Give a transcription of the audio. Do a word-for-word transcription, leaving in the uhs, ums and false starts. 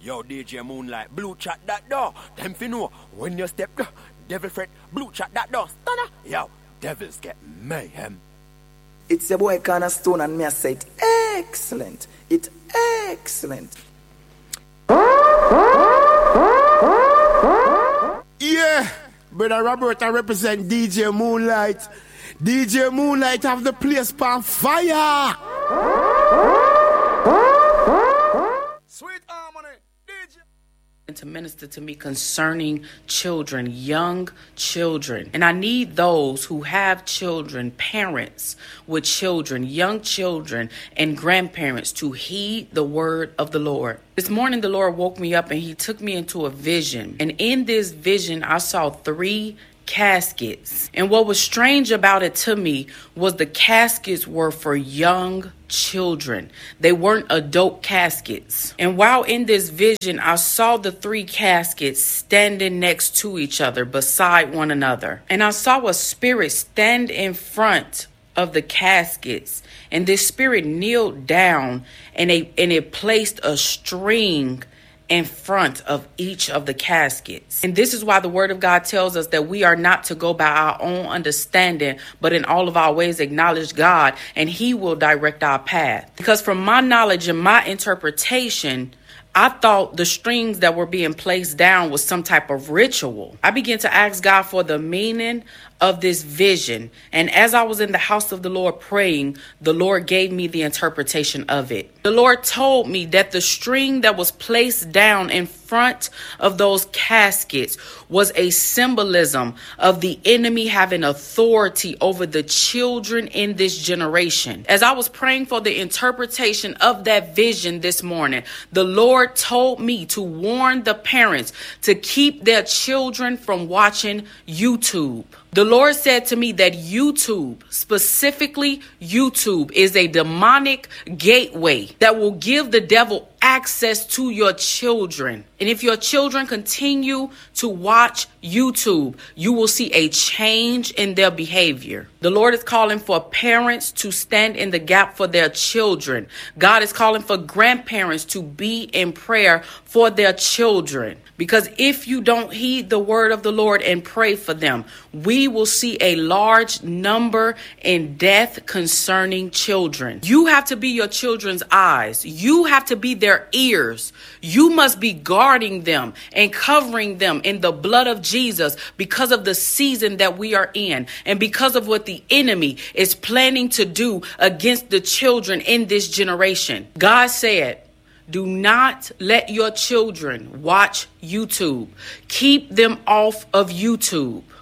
Yo, D J Moonlight, blue chat that door. Them fi know when you step, devil fret, blue chat that door. Stunner. Yo, devils get mayhem. It's your boy Cornerstone and me I say it excellent. It excellent. Yeah, brother Robert, I represent D J Moonlight. D J Moonlight have the place on fire. Sweet harmony, D J. And to minister to me concerning children, young children. And I need those who have children, parents with children, young children, and grandparents to heed the word of the Lord. This morning, the Lord woke me up and he took me into a vision. And in this vision, I saw three caskets. And what was strange about it to me was the caskets were for young children. They weren't adult caskets. And while in this vision, I saw the three caskets standing next to each other, beside one another. And I saw a spirit stand in front of the caskets. And this spirit kneeled down and, a, and it placed a string in front of each of the caskets. And this is why the word of God tells us that we are not to go by our own understanding, but in all of our ways acknowledge God, and he will direct our path. Because from my knowledge and my interpretation, I thought the strings that were being placed down was some type of ritual. I began to ask God for the meaning of this vision. And as I was in the house of the Lord praying, the Lord gave me the interpretation of it. The Lord told me that the string that was placed down in front of those caskets was a symbolism of the enemy having authority over the children in this generation. As I was praying for the interpretation of that vision this morning, the Lord told me to warn the parents to keep their children from watching YouTube. The Lord said to me that YouTube, specifically YouTube, is a demonic gateway that will give the devil access to your children. And if your children continue to watch YouTube, you will see a change in their behavior. The Lord is calling for parents to stand in the gap for their children. God is calling for grandparents to be in prayer for their children. Because if you don't heed the word of the Lord and pray for them, we will see a large number in death concerning children. You have to be your children's eyes. You have to be their ears. You must be guarding them and covering them in the blood of Jesus because of the season that we are in and because of what the enemy is planning to do against the children in this generation. God said, do not let your children watch YouTube. Keep them off of YouTube.